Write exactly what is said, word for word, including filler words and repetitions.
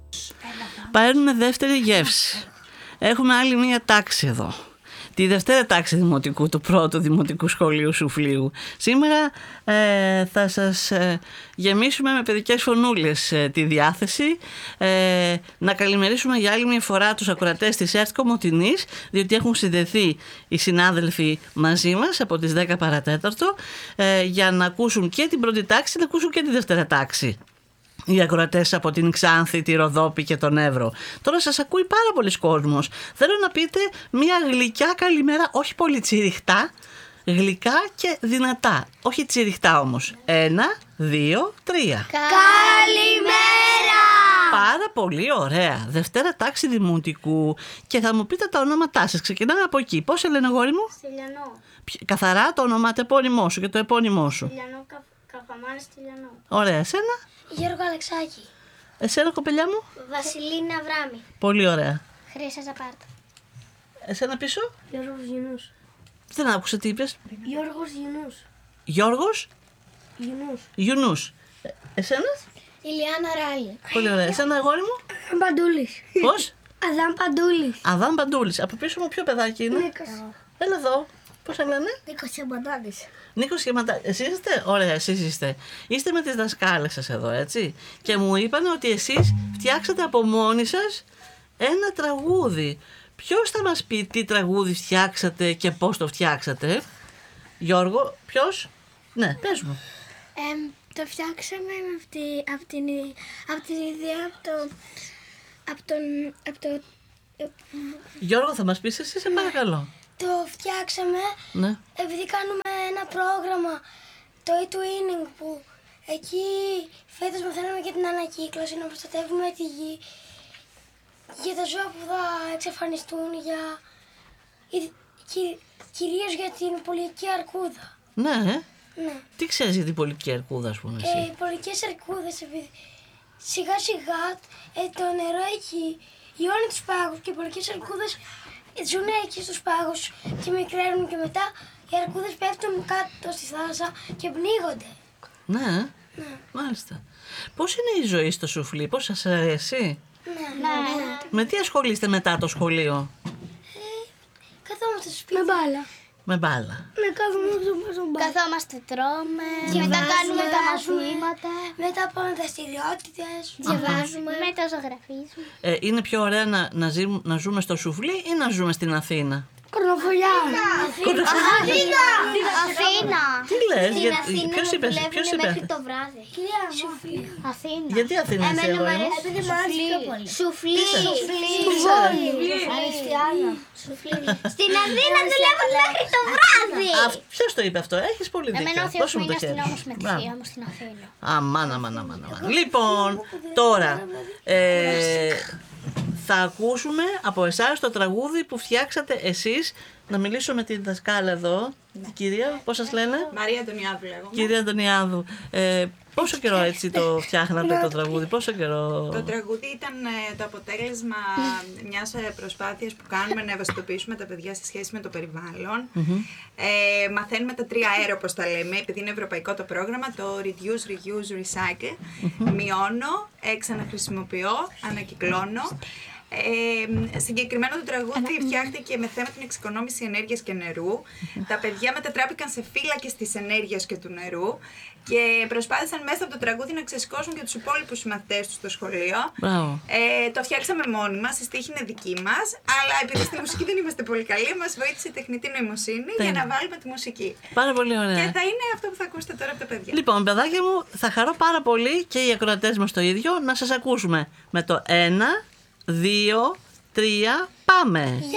Παίρνουμε δεύτερη γεύση. Έχουμε άλλη μία τάξη εδώ. Τη δευτέρα τάξη δημοτικού, του πρώτου δημοτικού σχολείου Σουφλίου. Σήμερα ε, θα σας ε, γεμίσουμε με παιδικές φωνούλες ε, τη διάθεση. Ε, να καλημερίσουμε για άλλη μια φορά τους ακροατές της ΕΡΤ Κομοτηνής, διότι έχουν συνδεθεί οι συνάδελφοι μαζί μας από τις δέκα παρατέταρτο ε, για να ακούσουν και την πρώτη τάξη, να ακούσουν και τη δεύτερα τάξη. Οι ακροατές από την Ξάνθη, τη Ροδόπη και τον Εύρο. Τώρα σας ακούει πάρα πολλοί κόσμος. Θέλω να πείτε μια γλυκιά καλημέρα, όχι πολύ τσιριχτά, γλυκά και δυνατά. Όχι τσιριχτά όμως. Ένα, δύο, τρία. Καλημέρα! Πάρα πολύ ωραία. Δευτέρα τάξη δημοτικού. Και θα μου πείτε τα ονόματά σας. Ξεκινάμε από εκεί. Πώς σε λένε, αγόρι μου? Στυλιανό. Καθαρά το όνομα, το επώνυμό σου και το επώνυμό σου. Στυλιανό, κα, Καπαμάρα Στυλιανό. Ωραία, εσένα? Γιώργο Αλεξάκη. Εσένα, κοπελιά μου? Βασιλίνα Αβράμη. Πολύ ωραία. Χρύσα Ζαπάρτα. Εσένα πίσω? Γιώργος Γιουνούς. Δεν άκουσα τι είπες. Γιώργος Γιουνούς. Γιώργος Γιουνούς. Γιουνούς. Ε, εσένας? Ηλιάνα Ράλη. Πολύ ωραία. Εσένα, αγόρι μου? Αδάμ Παντούλης. Πώς? Αδάμ Παντούλης. Αδάμ Παντούλης. Από πίσω μου ποιο παιδάκι είναι? Νίκος. Έλα εδώ. Πώς σε λένε? Νίκος Σεμπαντάδης. Νίκος και Ματά. Εσείς είστε? Ωραία, εσείς είστε. Είστε με τις δασκάλες σας εδώ, έτσι. Και μου είπαν ότι εσείς φτιάξατε από μόνοι σας ένα τραγούδι. Ποιος θα μας πει τι τραγούδι φτιάξατε και πώς το φτιάξατε? Γιώργο, ποιος? Ναι, πες μου. Ε, το φτιάξαμε από, τη, από, την, από την ιδέα από το... Από τον... Από το, Γιώργο, θα μας πεις εσύ, σε παρακαλώ. το φτιάξαμε Ναι. επειδή κάνουμε ένα πρόγραμμα, το e-twinning, που εκεί φέτος μαθαίνουμε και την ανακύκλωση, να προστατεύουμε τη γη για τα ζώα που θα εξαφανιστούν, για, κυ, κυρίως για την πολυκή αρκούδα. Ναι, ε. Ναι. Τι ξέρεις για την πολυκή αρκούδα, ας πούμε, εσύ? Ε, οι πολυκές αρκούδες, επειδή σιγά σιγά ε, το νερό έχει λιώνει τους πάγους και οι πολυκές αρκούδες ζουν εκεί στους πάγους και μικραίνουν και μετά οι αρκούδες πέφτουν κάτω στη θάλασσα και πνίγονται. Ναι, Ναι. μάλιστα. Πώς είναι η ζωή στο Σουφλί, πώς σας αρέσει? Ναι, ναι, ναι. Με τι ασχολείστε μετά το σχολείο? Καθόμαστε στο σπίτι. Με μπάλα. Με μπάλα. Ναι, καθόμαστε στο μπάλα. Καθόμαστε, τρώμε, και μετά κάνουμε τα μαθήματα. Μετά πάμε δραστηριότητες. Διαβάζουμε. Μετά ζωγραφίζουμε. Ε, είναι πιο ωραία να, να, ζει, να ζούμε στο Σουφλί ή να ζούμε στην Αθήνα? Κορνοφολιά. Αθήνα. Αθήνα. Τι λες, Στην για- Αθήνα ποιος είπες, δουλεύουν ποιος μέχρι είπε? το βράδυ. Αθήνα. Γιατί Αθήνα εσύ, Εμένα μου αγόρι μου? αρέσει επειδή μου αρέσει πιο πολύ. Σουφλί. Σουφλί. Στην Αθήνα δουλεύουν μέχρι το βράδυ. Α, ποιος το είπε αυτό, έχεις πολύ δίκιο. Εμένα ο Θεός Δώσε μου μου το είναι χέρι. αστυνόμος με τη Μπράβο. θεία μου στην Αθήνα. Αμάν, αμάν, αμάν, αμάν. Λοιπόν, τώρα ε, θα ακούσουμε από εσάς το τραγούδι που φτιάξατε εσείς. Να μιλήσω με την δασκάλα εδώ, την κυρία, πώς σας λένε? Μαρία Αντωνιάδου λέγομαι. Κυρία Αντωνιάδου, ε, πόσο καιρό έτσι το φτιάχνατε το τραγούδι, πόσο καιρό? Το τραγούδι ήταν ε, το αποτέλεσμα μιας ε, προσπάθειας που κάνουμε να ευαισθητοποιήσουμε τα παιδιά σε σχέση με το περιβάλλον. Ε, μαθαίνουμε τα τρία R, όπως τα λέμε, επειδή είναι ευρωπαϊκό το πρόγραμμα, το Reduce, Reuse, Recycle. Μειώνω, ε, ξαναχρησιμοποιώ, ανακυκλώνω. Ε, συγκεκριμένο το τραγούδι φτιάχτηκε με θέμα την εξοικονόμηση ενέργειας και νερού. Τα παιδιά μετατράπηκαν σε φύλακες της ενέργειας και του νερού και προσπάθησαν μέσα από το τραγούδι να ξεσηκώσουν και τους υπόλοιπους μαθητές τους στο σχολείο. Ε, το φτιάξαμε μόνοι μας, η στίχη είναι δική μας, αλλά επειδή στη μουσική δεν είμαστε πολύ καλοί, μας βοήθησε η τεχνητή νοημοσύνη για να βάλουμε τη μουσική. Πάρα πολύ ωραία. Και θα είναι αυτό που θα ακούσετε τώρα από τα παιδιά. Λοιπόν, παιδάκια μου, θα χαρώ πάρα πολύ και οι ακροατές μας το ίδιο να σας ακούσουμε με το ένα, δύο, τρία, πάμε!